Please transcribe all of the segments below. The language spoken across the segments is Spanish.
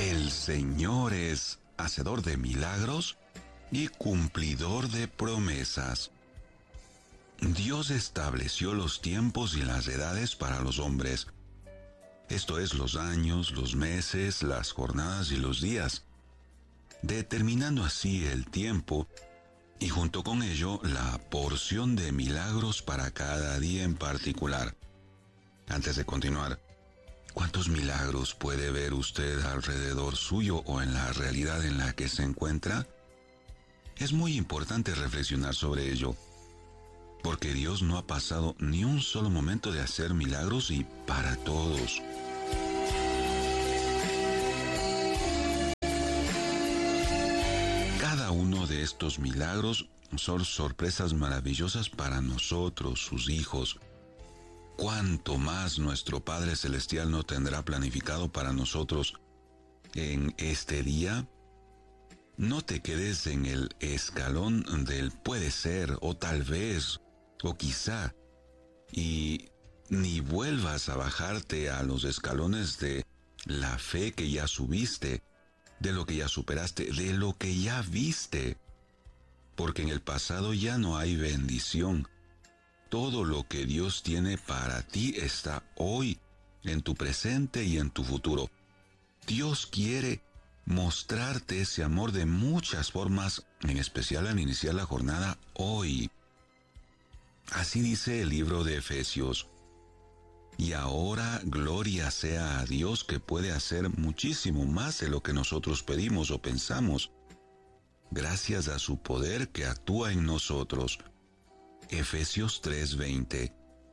El Señor es hacedor de milagros y cumplidor de promesas. Dios estableció los tiempos y las edades para los hombres. Esto es, los años, los meses, las jornadas y los días, determinando así el tiempo y junto con ello la porción de milagros para cada día en particular. Antes de continuar, ¿cuántos milagros puede ver usted alrededor suyo o en la realidad en la que se encuentra? Es muy importante reflexionar sobre ello, porque Dios no ha pasado ni un solo momento de hacer milagros y para todos. Cada uno de estos milagros son sorpresas maravillosas para nosotros, sus hijos. ¿Cuánto más nuestro Padre Celestial no tendrá planificado para nosotros en este día? No te quedes en el escalón del puede ser, o tal vez, o quizá, y ni vuelvas a bajarte a los escalones de la fe que ya subiste, de lo que ya superaste, de lo que ya viste, porque en el pasado ya no hay bendición. Todo lo que Dios tiene para ti está hoy, en tu presente y en tu futuro. Dios quiere mostrarte ese amor de muchas formas, en especial al iniciar la jornada hoy. Así dice el libro de Efesios. Y ahora gloria sea a Dios, que puede hacer muchísimo más de lo que nosotros pedimos o pensamos, gracias a su poder que actúa en nosotros. Efesios 3:20.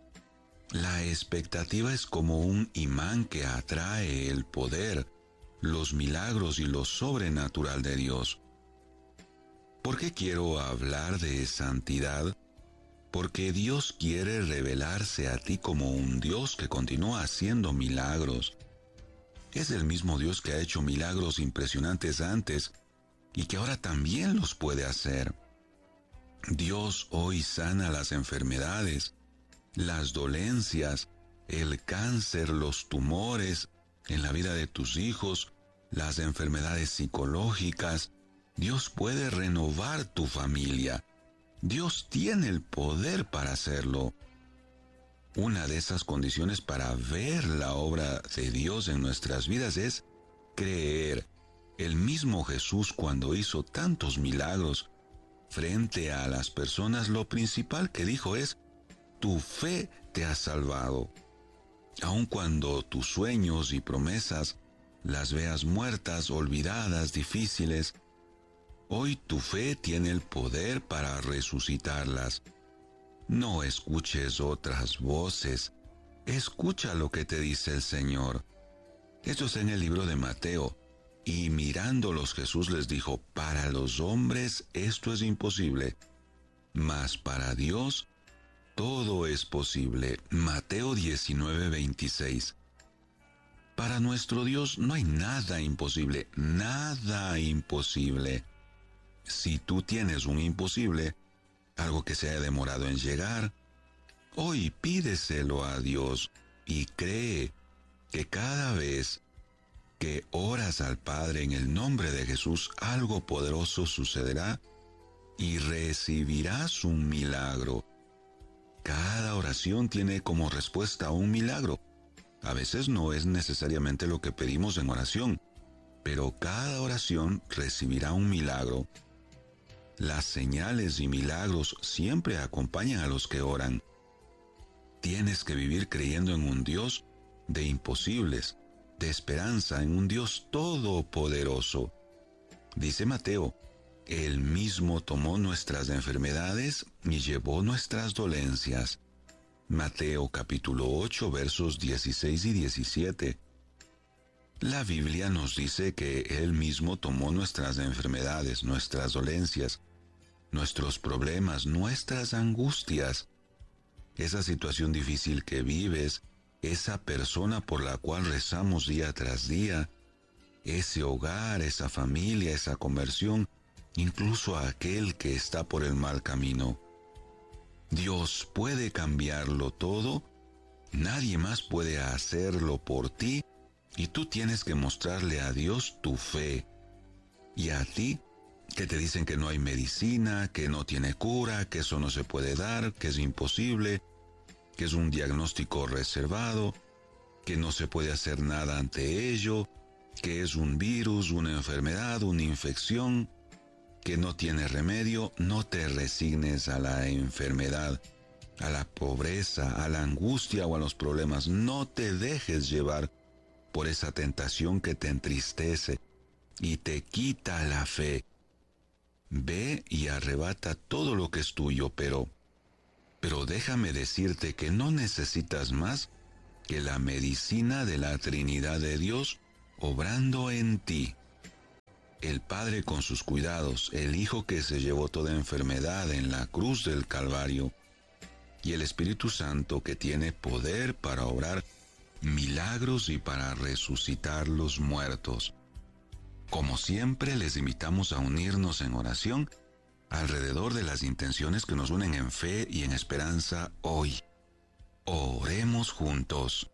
La expectativa es como un imán que atrae el poder, los milagros y lo sobrenatural de Dios. ¿Por qué quiero hablar de santidad? Porque Dios quiere revelarse a ti como un Dios que continúa haciendo milagros. Es el mismo Dios que ha hecho milagros impresionantes antes y que ahora también los puede hacer. Dios hoy sana las enfermedades, las dolencias, el cáncer, los tumores en la vida de tus hijos, las enfermedades psicológicas. Dios puede renovar tu familia. Dios tiene el poder para hacerlo. Una de esas condiciones para ver la obra de Dios en nuestras vidas es creer. El mismo Jesús, cuando hizo tantos milagros frente a las personas, lo principal que dijo es: tu fe te ha salvado. Aun cuando tus sueños y promesas las veas muertas, olvidadas, difíciles, hoy tu fe tiene el poder para resucitarlas. No escuches otras voces, escucha lo que te dice el Señor. Esto está en el libro de Mateo. Y mirándolos Jesús les dijo: para los hombres esto es imposible, mas para Dios todo es posible. Mateo 19:26. Para nuestro Dios no hay nada imposible, nada imposible. Si tú tienes un imposible, algo que se ha demorado en llegar, hoy pídeselo a Dios y cree que cada vez que oras al Padre en el nombre de Jesús, algo poderoso sucederá y recibirás un milagro. Cada oración tiene como respuesta un milagro. A veces no es necesariamente lo que pedimos en oración, pero cada oración recibirá un milagro. Las señales y milagros siempre acompañan a los que oran. Tienes que vivir creyendo en un Dios de imposibles, de esperanza, en un Dios todopoderoso. Dice Mateo: Él mismo tomó nuestras enfermedades y llevó nuestras dolencias. Mateo capítulo 8, versos 16 y 17. La Biblia nos dice que Él mismo tomó nuestras enfermedades, nuestras dolencias, nuestros problemas, nuestras angustias. Esa situación difícil que vives, esa persona por la cual rezamos día tras día, ese hogar, esa familia, esa conversión, incluso aquel que está por el mal camino. Dios puede cambiarlo todo, nadie más puede hacerlo por ti Y tú tienes que mostrarle a Dios tu fe. Y a ti, que te dicen que no hay medicina, que no tiene cura, que eso no se puede dar, que es imposible, que es un diagnóstico reservado, que no se puede hacer nada ante ello, que es un virus, una enfermedad, una infección, que no tiene remedio. No te resignes a la enfermedad, a la pobreza, a la angustia o a los problemas. No te dejes llevar por esa tentación que te entristece y te quita la fe. Ve y arrebata todo lo que es tuyo, pero déjame decirte que no necesitas más que la medicina de la Trinidad de Dios obrando en ti. El Padre con sus cuidados, el Hijo que se llevó toda enfermedad en la cruz del Calvario, y el Espíritu Santo que tiene poder para obrar milagros y para resucitar los muertos. Como siempre, les invitamos a unirnos en oración alrededor de las intenciones que nos unen en fe y en esperanza hoy. Oremos juntos.